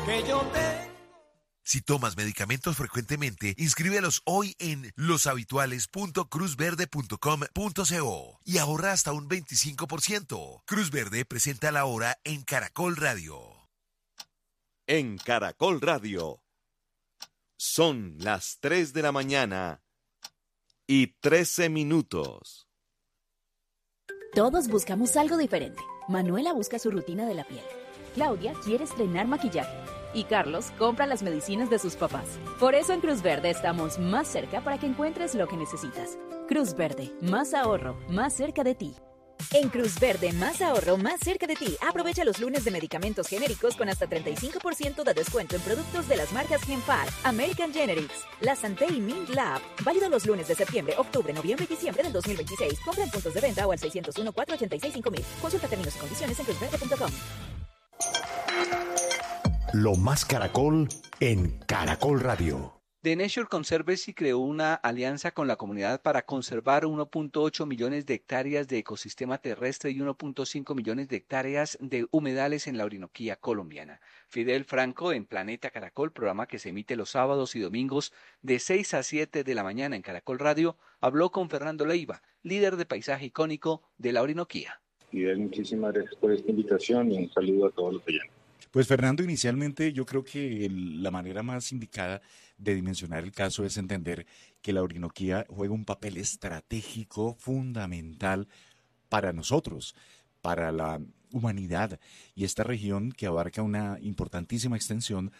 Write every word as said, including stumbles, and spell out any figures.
que yo tengo. Si tomas medicamentos frecuentemente, inscríbelos hoy en loshabituales punto cruz verde punto com punto co y ahorra hasta un veinticinco por ciento. Cruz Verde presenta la hora en Caracol Radio. En Caracol Radio. Son las tres de la mañana y trece minutos. Todos buscamos algo diferente. Manuela busca su rutina de la piel. Claudia quiere estrenar maquillaje. Y Carlos compra las medicinas de sus papás. Por eso en Cruz Verde estamos más cerca para que encuentres lo que necesitas. Cruz Verde, más ahorro, más cerca de ti. En Cruz Verde, más ahorro, más cerca de ti. Aprovecha los lunes de medicamentos genéricos con hasta treinta y cinco por ciento de descuento en productos de las marcas Genpar, American Generics, La Santé y Mint Lab. Válido los lunes de septiembre, octubre, noviembre y diciembre del dos mil veintiséis. Compra en puntos de venta o al seis cero uno, cuatro ocho seis, cinco mil. Consulta términos y condiciones en cruz verde punto com. Lo más Caracol en Caracol Radio. The Nature Conservancy creó una alianza con la comunidad para conservar uno punto ocho millones de hectáreas de ecosistema terrestre y uno punto cinco millones de hectáreas de humedales en la Orinoquía colombiana. Fidel Franco en Planeta Caracol, programa que se emite los sábados y domingos de seis a siete de la mañana en Caracol Radio, habló con Fernando Leiva, líder de paisaje icónico de la Orinoquía. Fidel, muchísimas gracias por esta invitación y un saludo a todos los oyentes. Pues Fernando, inicialmente yo creo que el, la manera más indicada de dimensionar el caso es entender que la Orinoquía juega un papel estratégico fundamental para nosotros, para la humanidad, y esta región que abarca una importantísima extensión